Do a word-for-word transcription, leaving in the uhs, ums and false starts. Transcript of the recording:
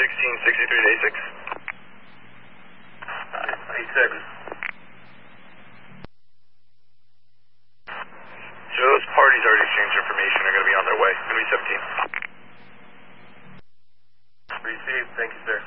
sixteen sixty-three to A six. A six. So those parties already exchanged information. They're going to be on their way. It's going to be seventeen. Received. Thank you, sir.